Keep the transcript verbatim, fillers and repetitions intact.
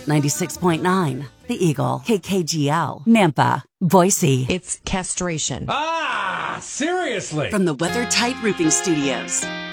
ninety-six point nine. The Eagle, K K G L, Nampa, Boise. It's castration. Ah, seriously? From the WeatherTight Roofing Studios.